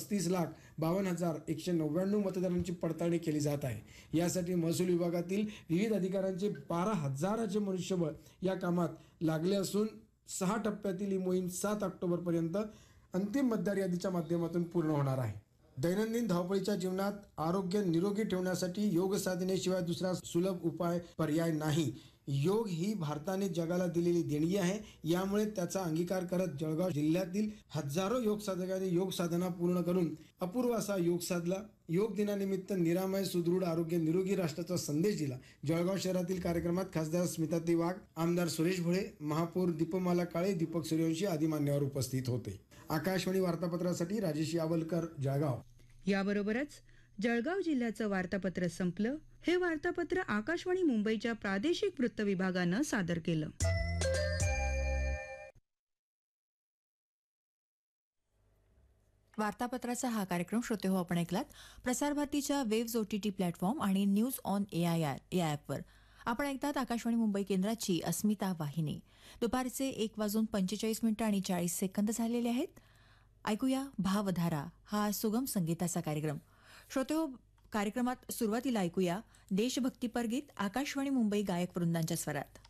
35,52,199 मतदारांची पडताळणी केली जात आहे। यासाठी महसूल विभागातील विविध अधिकाऱ्यांचे 12,000चे मनुष्यबळ या कामात लागले असून 6 टप्प्यातील ही मोहीम 7 ऑक्टोबरपर्यंत अंतिम मतदार यादीच्या माध्यमातून पूर्ण होणार आहे। दैनंदिन धावपळीच्या जीवनात आरोग्य निरोगी ठेवण्यासाठी योग साधनेशिवाय दुसरा सुलभ उपाय पर्याय नाही। योग ही भारताने जगाला दिलेली देणगी आहे। यामुळे त्याचा अंगीकार करत जळगाव जिल्ह्यातील हजारो योग साधकांनी योग साधना पूर्ण करून अपूर्व असा योग साधला। योग दिनानिमित्त निरामय सुदृढ आरोग्य निरोगी राष्ट्राचा संदेश दिला। जळगाव शहरातील कार्यक्रमात खासदार स्मिताताई वाघ, आमदार सुरेश भोळे, महापौर दीपमाला काळे, दीपक सूर्यवंशी आदी मान्यवर उपस्थित होते। आकाशवाणी वार्तापत्रासाठी राजेश यावलकर, जळगाव। याबरोबरच जळगाव जिल्ह्याचं वार्तापत्र संपलं। हे वार्तापत्र आकाशवाणी मुंबईच्या प्रादेशिक वृत्त विभागानं सादर केलं। वार्तापत्राचा हा कार्यक्रम श्रोते हो आपण ऐकलात प्रसार भारतीच्या वेव्ज OTT प्लॅटफॉर्म आणि न्यूज ऑन AIR या ॲपवर। आपण ऐकतात आकाशवाणी मुंबई केंद्राची अस्मिता वाहिनी। दुपारचे 1:45 झालेले आहेत। ऐकूया भावधारा हा सुगम संगीताचा कार्यक्रम। श्रोते हो, कार्यक्रमात सुरुवातीला ऐकूया देशभक्तीपर गीत आकाशवाणी मुंबई गायक वृंदांच्या स्वरात।